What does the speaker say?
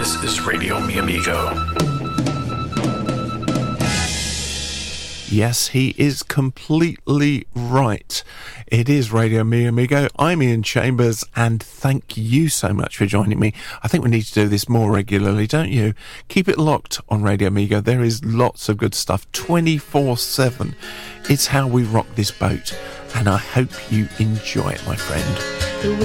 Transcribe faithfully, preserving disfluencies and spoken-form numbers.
This is Radio Mi Amigo. Yes, he is completely right. It is Radio Mi Amigo. I'm Ian Chambers, and thank you so much for joining me. I think we need to do this more regularly, don't you? Keep it locked on Radio Amigo. There is lots of good stuff twenty-four seven. It's how we rock this boat, and I hope you enjoy it, my friend.